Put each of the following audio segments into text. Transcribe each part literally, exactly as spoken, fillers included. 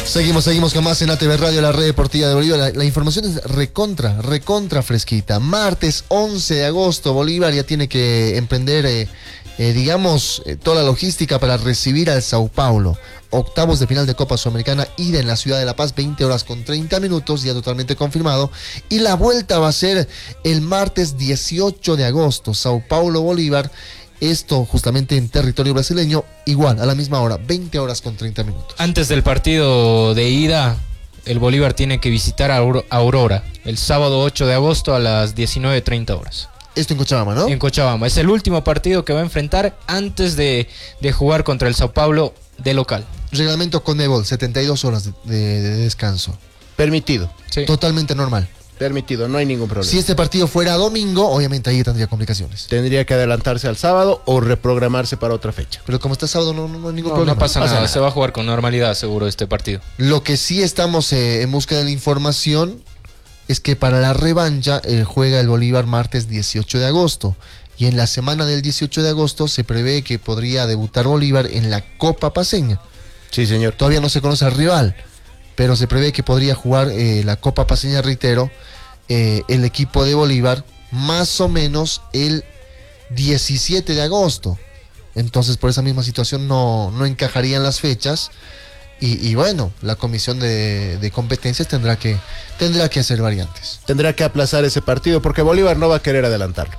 Seguimos, seguimos con más en A T V Radio, la red deportiva de Bolívar. La, la información es recontra, recontra fresquita. Martes once de agosto, Bolívar ya tiene que emprender, eh, eh, digamos, eh, toda la logística para recibir al Sao Paulo. Octavos de final de Copa Sudamericana, ida en la ciudad de La Paz, veinte horas con treinta minutos, ya totalmente confirmado. Y la vuelta va a ser el martes dieciocho de agosto, Sao Paulo, Bolívar. Esto justamente en territorio brasileño, igual, a la misma hora, veinte horas con treinta minutos. Antes del partido de ida, el Bolívar tiene que visitar a Aurora, el sábado ocho de agosto a las diecinueve treinta horas. Esto en Cochabamba, ¿no? En Cochabamba. Es el último partido que va a enfrentar antes de, de jugar contra el Sao Paulo de local. Reglamento Conmebol, setenta y dos horas de, de, de descanso. Permitido. Sí. Totalmente normal. Permitido, no hay ningún problema. Si este partido fuera domingo, obviamente ahí tendría complicaciones. Tendría que adelantarse al sábado o reprogramarse para otra fecha. Pero como está sábado no, no, no hay ningún no, problema. No pasa, pasa nada. nada, se va a jugar con normalidad seguro este partido. Lo que sí estamos eh, en busca de la información es que para la revancha eh, juega el Bolívar martes dieciocho de agosto. Y en la semana del dieciocho de agosto se prevé que podría debutar Bolívar en la Copa Paceña. Sí, señor. Todavía no se conoce al rival, pero se prevé que podría jugar eh, la Copa Paceña, reitero, eh, el equipo de Bolívar más o menos el diecisiete de agosto. Entonces por esa misma situación no, no encajarían las fechas y, y bueno, la comisión de, de competencias tendrá que, tendrá que hacer variantes. Tendrá que aplazar ese partido porque Bolívar no va a querer adelantarlo.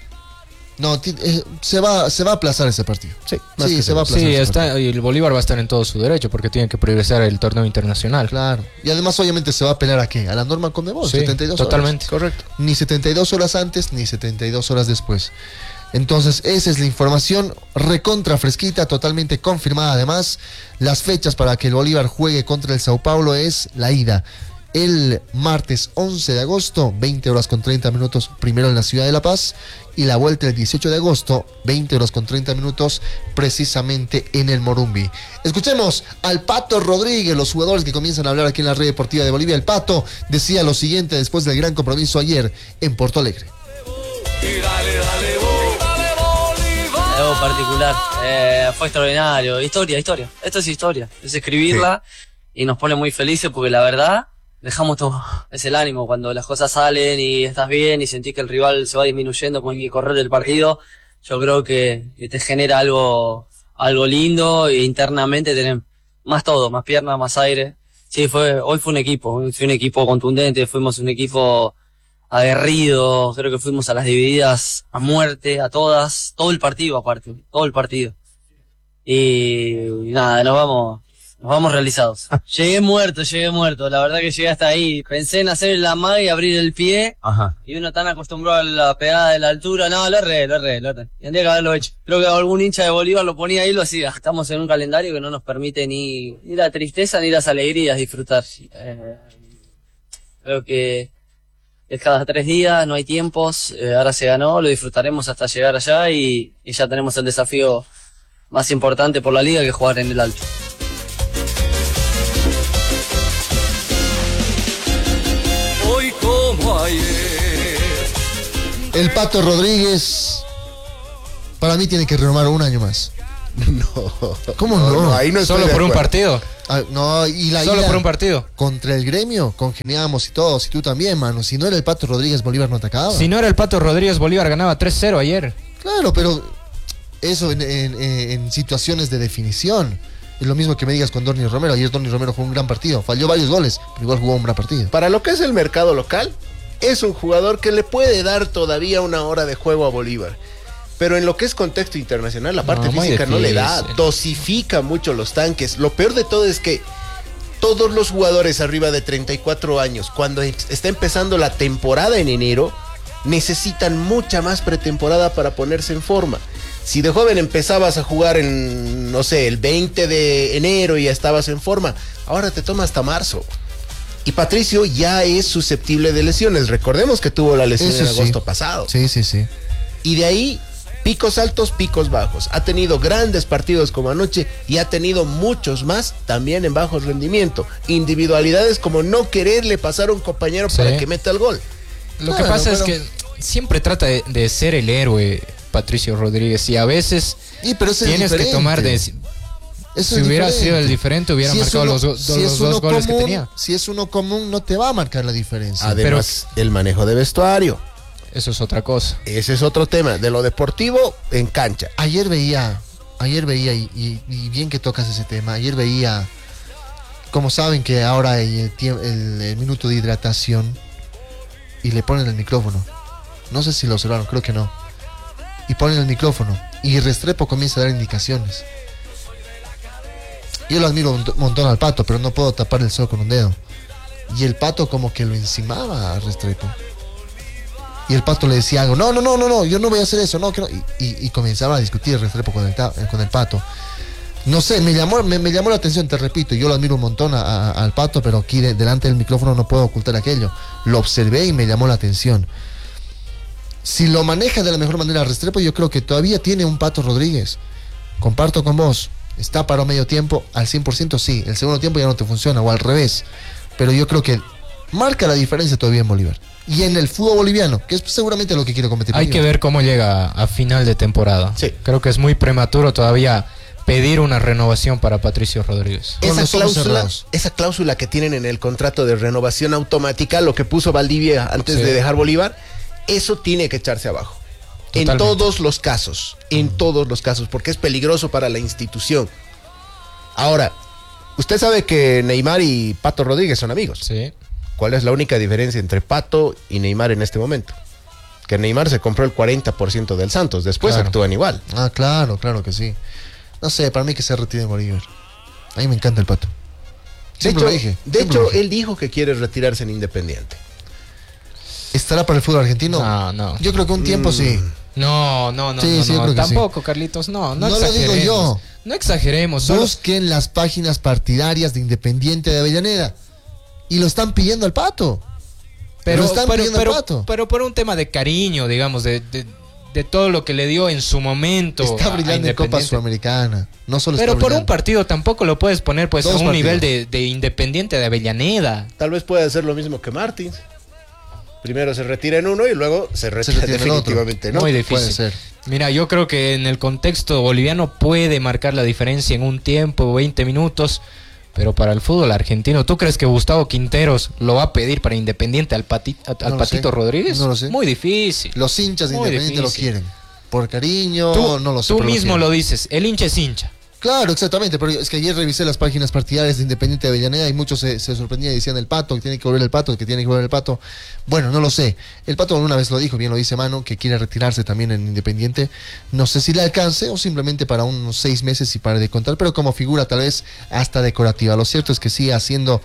No, eh, se va se va a aplazar ese partido. Sí, sí se va a aplazar. Sí, está, y el Bolívar va a estar en todo su derecho porque tiene que priorizar el torneo internacional. Claro. Y además obviamente se va a apelar a qué? A la norma Conmebol, sí, setenta y dos totalmente. horas. Correcto. Ni setenta y dos horas antes ni setenta y dos horas después. Entonces, esa es la información recontra fresquita, totalmente confirmada. Además, las fechas para que el Bolívar juegue contra el Sao Paulo es la ida el martes once de agosto, veinte horas con treinta minutos, primero en la ciudad de La Paz, y la vuelta el dieciocho de agosto, veinte horas con treinta minutos, precisamente en el Morumbi. Escuchemos al Pato Rodríguez, los jugadores que comienzan a hablar aquí en la red deportiva de Bolivia. El Pato decía lo siguiente después del gran compromiso ayer en Porto Alegre. Algo particular, eh, fue extraordinario, historia, historia, esto es historia, es escribirla sí. Y nos pone muy felices porque la verdad dejamos todo, es el ánimo cuando las cosas salen y estás bien y sentís que el rival se va disminuyendo con el correr del partido. Yo creo que, que te genera algo algo lindo e internamente tenés más todo, más piernas, más aire. Sí, fue hoy fue un equipo, fue un equipo contundente, fuimos un equipo aguerrido, creo que fuimos a las divididas a muerte, a todas, todo el partido aparte, todo el partido. Y, y nada, nos vamos... Nos vamos realizados. Llegué muerto, llegué muerto. La verdad que llegué hasta ahí. Pensé en hacer la maga y abrir el pie. Ajá. Y uno tan acostumbrado a la pegada de la altura. No, lo erré, lo erré, lo erré. Tendría que haberlo hecho. Creo que algún hincha de Bolívar lo ponía ahí y lo hacía. Estamos en un calendario que no nos permite ni, ni la tristeza ni las alegrías disfrutar. Eh, creo que es cada tres días, no hay tiempos. Eh, ahora se ganó, lo disfrutaremos hasta llegar allá y, y ya tenemos el desafío más importante por la liga que jugar en el alto. El Pato Rodríguez, para mí tiene que renovar un año más. No. ¿Cómo no? no? no ahí no ¿Solo por un partido? Ah, no, y la ¿Solo por un partido? Contra el Gremio, congeniamos y todos, y tú también, mano. Si no era el Pato Rodríguez, Bolívar no atacaba. Si no era el Pato Rodríguez, Bolívar ganaba tres cero ayer. Claro, pero eso en, en, en situaciones de definición. Es lo mismo que me digas con Dorni Romero. Ayer Dorni Romero jugó un gran partido. Falló varios goles, pero igual jugó un gran partido. Para lo que es el mercado local, es un jugador que le puede dar todavía una hora de juego a Bolívar. Pero en lo que es contexto internacional, la parte no, física no le da. Dosifica mucho los tanques. Lo peor de todo es que todos los jugadores arriba de treinta y cuatro años, cuando está empezando la temporada en enero, necesitan mucha más pretemporada para ponerse en forma. Si de joven empezabas a jugar en, no sé, el veinte de enero y ya estabas en forma, ahora te toma hasta marzo. Y Patricio ya es susceptible de lesiones. Recordemos que tuvo la lesión Eso en agosto sí. pasado. Sí, sí, sí. Y de ahí, picos altos, picos bajos. Ha tenido grandes partidos como anoche y ha tenido muchos más también en bajo rendimiento. Individualidades como no quererle pasar a un compañero sí. para que meta el gol. Lo claro, que pasa pero... es que siempre trata de, de ser el héroe Patricio Rodríguez y a veces y, pero tienes que tomar de... Eso si es hubiera diferente. sido el diferente, hubiera Si es marcado uno- los, do- si los es dos uno goles común, que tenía. Si es uno común, no te va a marcar la diferencia. Además, el manejo de vestuario. Eso es otra cosa. Ese es otro tema. De lo deportivo, en cancha. Ayer veía, ayer veía, y, y- y bien que tocas ese tema, ayer veía, como saben que ahora hay el, tiemp- el- el minuto de hidratación y le ponen el micrófono. No sé si lo observaron, creo que no. Y ponen el micrófono y Restrepo comienza a dar indicaciones. Yo lo admiro un montón al Pato, pero no puedo tapar el sol con un dedo. Y el Pato como que lo encimaba a Restrepo. Y el Pato le decía algo, no, no, no, no, no, yo no voy a hacer eso, no, que no. Y, y, y comenzaba a discutir Restrepo con el, ta- con el Pato. No sé, me llamó, me, me llamó la atención, te repito, yo lo admiro un montón a- a- al Pato, pero aquí de- delante del micrófono no puedo ocultar aquello. Lo observé y me llamó la atención. Si lo maneja de la mejor manera Restrepo, yo creo que todavía tiene un Pato Rodríguez. Comparto con vos, está para medio tiempo, al cien por ciento sí, el segundo tiempo ya no te funciona, o al revés. Pero yo creo que marca la diferencia todavía en Bolívar. Y en el fútbol boliviano, que es seguramente lo que quiere competir. Hay que ver cómo llega a final de temporada. Sí. Creo que es muy prematuro todavía pedir una renovación para Patricio Rodríguez. Con Esa los ojos cláusula, cerrados. esa cláusula que tienen en el contrato de renovación automática, lo que puso Valdivia antes Sí. de dejar Bolívar, eso tiene que echarse abajo. En Totalmente. todos los casos, en todos los casos, porque es peligroso para la institución. Ahora, usted sabe que Neymar y Pato Rodríguez son amigos. Sí. ¿Cuál es la única diferencia entre Pato y Neymar en este momento? Que Neymar se compró el cuarenta por ciento del Santos, después Claro. actúan igual. Ah, claro, claro que sí. No sé, para mí que se retire en Bolívar. A mí me encanta el Pato. De Siempre hecho, lo dije. de siempre lo hecho dije. él dijo que quiere retirarse en Independiente. ¿Estará para el fútbol argentino? No, no. Yo creo que un tiempo Mm. sí. No, no, no, Sí, no, sí, yo no, creo que tampoco, Carlitos, no, no, No lo digo exageremos. yo. No exageremos, solo Busquen las páginas partidarias de Independiente de Avellaneda. Y lo están pidiendo al Pato. pero, lo están pero, pidiendo al pero, Pato. pero por un tema de cariño, digamos, de, de, de todo lo que le dio en su momento. Está a brillando en Copa Independiente. Sudamericana. No solo Pero está por un brillando. partido tampoco lo puedes poner pues Dos a un partidos. nivel de, de Independiente de Avellaneda. Tal vez pueda hacer lo mismo que Martins. Primero se retira en uno y luego se retira, retira en el otro. definitivamente, ¿no? Muy difícil. Puede ser. Mira, yo creo que en el contexto boliviano puede marcar la diferencia en un tiempo, veinte minutos, pero para el fútbol argentino, ¿tú crees que Gustavo Quinteros lo va a pedir para Independiente al, Pati- al No lo Patito sé. Rodríguez? No lo sé. Muy difícil. Los hinchas de Muy Independiente difícil. lo quieren. Por cariño, Tú, no lo sé. tú pero mismo quieren. lo dices, el hincha es hincha. Claro, exactamente, pero es que ayer revisé las páginas partidarias de Independiente de Avellaneda y muchos se, se sorprendían y decían el Pato, que tiene que volver el Pato, que tiene que volver el Pato. Bueno, no lo sé. El Pato una vez lo dijo, bien lo dice Manu, que quiere retirarse también en Independiente. No sé si le alcance o simplemente para unos seis meses y para de contar, pero como figura tal vez hasta decorativa. Lo cierto es que sigue haciendo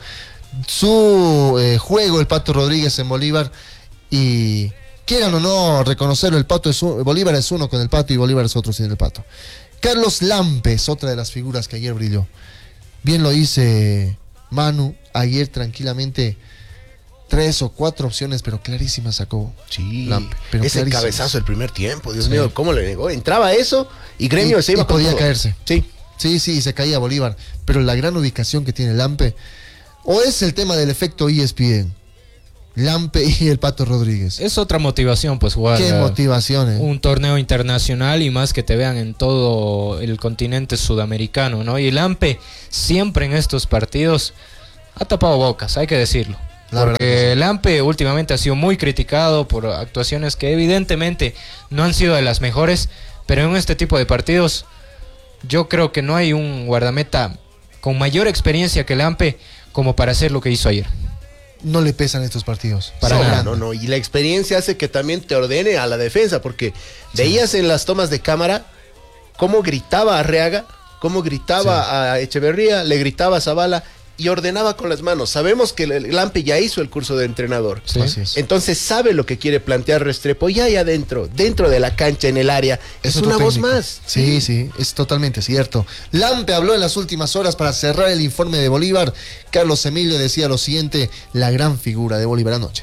su eh, juego el Pato Rodríguez en Bolívar y quieran o no reconocerlo, el Pato es un- Bolívar es uno con el Pato y Bolívar es otro sin el Pato. Carlos Lampes, otra de las figuras que ayer brilló. Bien lo dice Manu, ayer tranquilamente tres o cuatro opciones, pero clarísimas sacó. Sí, Lampe, pero ese clarísimas. cabezazo el primer tiempo, Dios Sí. mío, ¿cómo le negó? Entraba eso y Gremio Y- se iba y con podía todo. caerse. Sí, Sí, sí, se caía Bolívar, pero la gran ubicación que tiene Lampe, o es el tema del efecto E S P N, Lampe y el Pato Rodríguez. Es otra motivación pues jugar Qué eh, motivación, eh. un torneo internacional y más que te vean en todo el continente sudamericano, ¿no? Y el AMPE siempre en estos partidos ha tapado bocas, hay que decirlo. La verdad Porque que sí. el AMPE últimamente ha sido muy criticado por actuaciones que evidentemente no han sido de las mejores, pero en este tipo de partidos yo creo que no hay un guardameta con mayor experiencia que el AMPE como para hacer lo que hizo ayer. No le pesan estos partidos. Para no, nada. no, no. Y la experiencia hace que también te ordene a la defensa, porque veías en las tomas de cámara cómo gritaba a Arriaga, cómo gritaba a Echeverría, le gritaba a Zavala y ordenaba con las manos. Sabemos que el Lampe ya hizo el curso de entrenador. Sí. Así es. Entonces sabe lo que quiere plantear Restrepo ya ahí adentro, dentro de la cancha, en el área. Es, otro una voz técnico. más. Sí, sí, es totalmente cierto. Lampe habló en las últimas horas para cerrar el informe de Bolívar. Carlos Emilio decía lo siguiente, la gran figura de Bolívar anoche.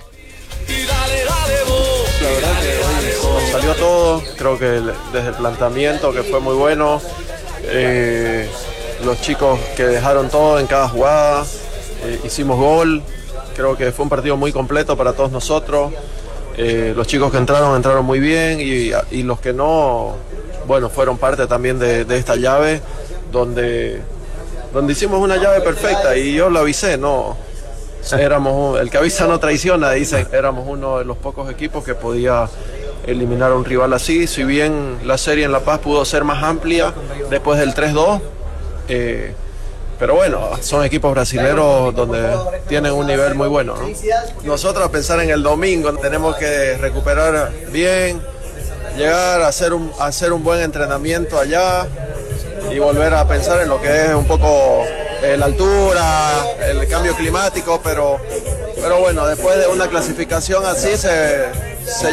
La verdad que hoy nos salió todo, creo que el- desde el planteamiento que fue muy bueno, eh, los chicos que dejaron todo en cada jugada, eh, hicimos gol, creo que fue un partido muy completo para todos nosotros, eh, los chicos que entraron entraron muy bien y, y los que no, bueno, fueron parte también de, de esta llave donde donde hicimos una llave perfecta y yo lo avisé, no, éramos, el que avisa no traiciona, dicen, éramos uno de los pocos equipos que podía eliminar a un rival así, si bien la serie en La Paz pudo ser más amplia después del tres dos, eh, pero bueno, son equipos brasileños donde tienen un nivel muy bueno, ¿no? Nosotros a pensar en el domingo, tenemos que recuperar bien, llegar a hacer un, a hacer un buen entrenamiento allá y volver a pensar en lo que es un poco eh, la altura, el cambio climático, pero, pero bueno, después de una clasificación así se, se